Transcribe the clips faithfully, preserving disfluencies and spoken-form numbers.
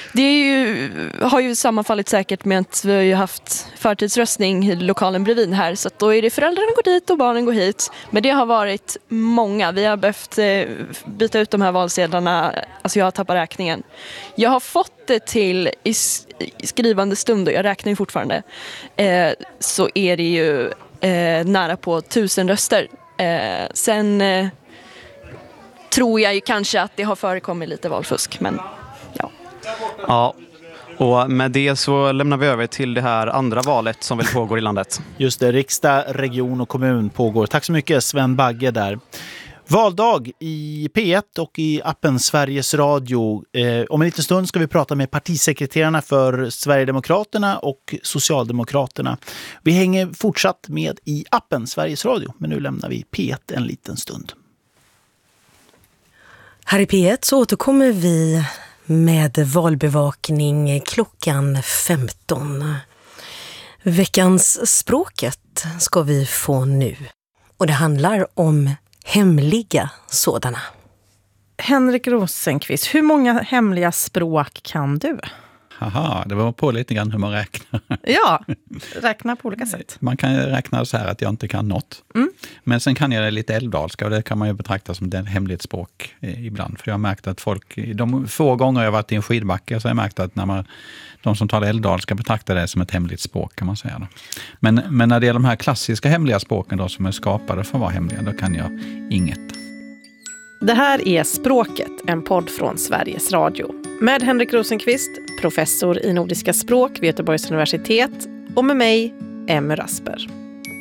Det är ju, har ju sammanfallit säkert med att vi har ju haft förtidsröstning i lokalen bredvid här. Så att då är det föräldrarna går dit och barnen går hit. Men det har varit många. Vi har behövt byta ut de här valsedlarna. Alltså jag har tappat räkningen. Jag har fått det till i skrivande stund och jag räknar ju fortfarande. Eh, så är det ju eh, nära på tusen röster. Eh, sen eh, tror jag ju kanske att det har förekommit lite valfusk. Men ja. Ja, och med det så lämnar vi över till det här andra valet som väl pågår i landet. Just det, riksdag, region och kommun pågår. Tack så mycket Sven Bagge där. Valdag i P ett och i appen Sveriges Radio. Eh, om en liten stund ska vi prata med partisekreterarna för Sverigedemokraterna och Socialdemokraterna. Vi hänger fortsatt med i appen Sveriges Radio, men nu lämnar vi P ett en liten stund. Här i P ett så återkommer vi med valbevakning klockan femton. Veckans språket ska vi få nu. Och det handlar om hemliga sådana. Henrik Rosenqvist, hur många hemliga språk kan du? Haha, det var på lite grann hur man räknar. Ja, räkna på olika sätt. Man kan räkna så här att jag inte kan något. Mm. Men sen kan jag det lite älvdalska och det kan man ju betrakta som ett hemligt språk ibland. För jag har märkt att folk, de få gånger jag varit i en skidbacke så har jag märkt att när man, de som talar älvdalska betraktar det som ett hemligt språk kan man säga. Då. Men, men när det är de här klassiska hemliga språken då, som är skapade för att vara hemliga, då kan jag inget. Det här är Språket, en podd från Sveriges Radio. Med Henrik Rosenqvist, professor i nordiska språk vid Göteborgs universitet, och med mig, Emmy Rasper.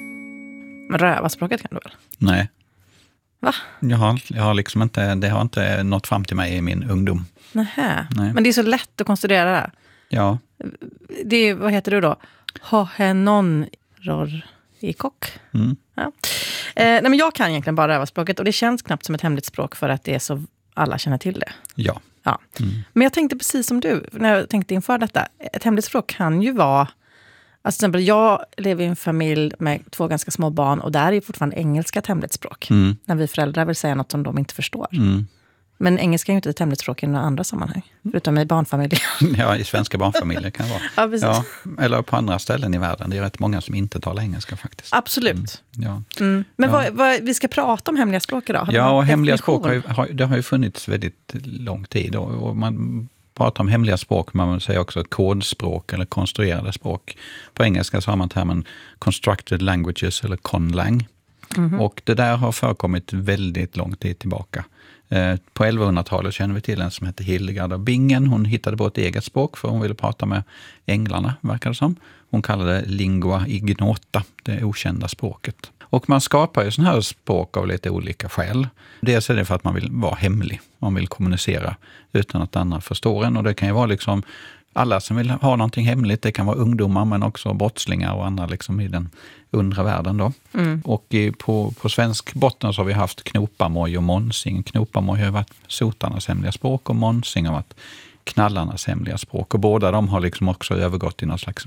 Men rövarspråket kan du väl? Nej. Va? Jag har, jag har liksom inte, det har inte nått fram till mig i min ungdom. Nähä. Nej. Men det är så lätt att konstruera det. Ja. Det är, vad heter du då? Hohenon ror i kock. Mm. Ja. Eh, nej men jag kan egentligen bara rövarspråket och det känns knappt som ett hemligt språk för att det är så alla känner till det. Ja. Ja. Mm. Men jag tänkte precis som du när jag tänkte inför detta. Ett hemligt språk kan ju vara, alltså till exempel jag lever i en familj med två ganska små barn och där är fortfarande engelska ett hemligt språk. Mm. När vi föräldrar vill säga något som de inte förstår. Mm. Men engelska är ju inte ett hemligt språk i några andra sammanhang. Förutom i barnfamiljer. Ja, i svenska barnfamiljer kan det vara. Ja, precis. Ja, eller på andra ställen i världen. Det är rätt många som inte talar engelska faktiskt. Absolut. Mm. Ja. Mm. Men ja. Vad, vad, vi ska prata om hemliga språk idag. Ja, och hemliga språk har ju, har, det har ju funnits väldigt lång tid. Och, och man pratar om hemliga språk, man säger också kodspråk eller konstruerade språk. På engelska så har man termen constructed languages eller conlang. Mm-hmm. Och det där har förekommit väldigt lång tid tillbaka. På elvahundratalet känner vi till en som heter Hildegard av Bingen. Hon hittade på ett eget språk för hon ville prata med änglarna, verkar det som. Hon kallade det lingua ignota, det okända språket. Och man skapar ju sådana här språk av lite olika skäl. Dels är det för att man vill vara hemlig. Man vill kommunicera utan att andra förstår en. Och det kan ju vara liksom alla som vill ha någonting hemligt. Det kan vara ungdomar men också brottslingar och andra liksom i den undre världen då. Mm. Och i, på, på svensk botten så har vi haft knoparmoj och monsing. Knoparmoj har varit sotarnas hemliga språk och monsing har varit knallarnas hemliga språk. Och båda de har liksom också övergått i någon slags,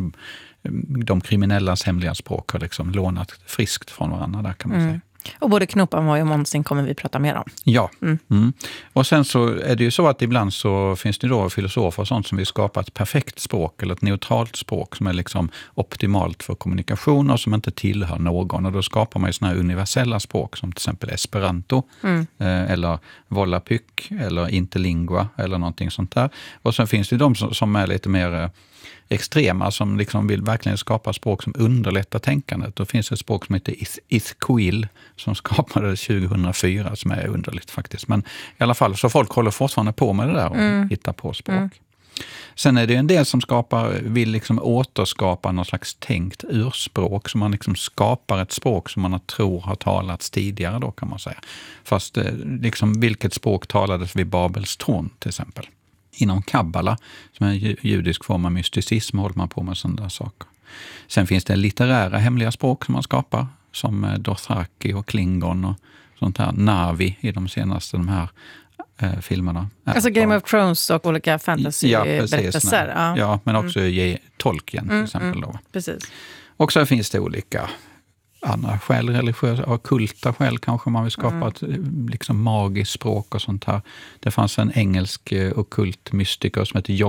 de kriminellas hemliga språk har liksom lånat friskt från varandra där kan man mm. säga. Och både knoparmoj och monsing kommer vi prata mer om. Ja, mm. Mm. Och sen så är det ju så att ibland så finns det då filosofer och sånt som vill skapa ett perfekt språk eller ett neutralt språk som är liksom optimalt för kommunikation och som inte tillhör någon. Och då skapar man ju såna här universella språk som till exempel esperanto mm. eh, eller volapyk eller interlingua eller någonting sånt där. Och sen finns det de som, som är lite mer eh, extrema som liksom vill verkligen skapa språk som underlättar tänkandet. Då finns ett språk som heter Ithquil som skapades tjugohundrafyra som är underligt faktiskt. Men i alla fall så folk håller fortfarande på med det där och mm. hittar på språk. Mm. Sen är det en del som skapar, vill liksom återskapa någon slags tänkt urspråk så man liksom skapar ett språk som man tror har talats tidigare då kan man säga. Fast liksom vilket språk talades vid Babels torn till exempel. Inom kabbala, som är en judisk form av mysticism, håller man på med sådana saker. Sen finns det litterära hemliga språk som man skapar, som Dothraki och Klingon och sånt här. Navi i de senaste de här eh, filmerna. Alltså Game of Thrones och olika fantasy-berättelser. Ja, ja. ja, men också mm. Tolkien till mm, exempel. Mm, då. precis. Och så finns det olika andra skäl, religiösa och kulta skäl kanske man vill skapa mm. ett liksom magiskt språk och sånt här. Det fanns en engelsk ockult mystiker som heter John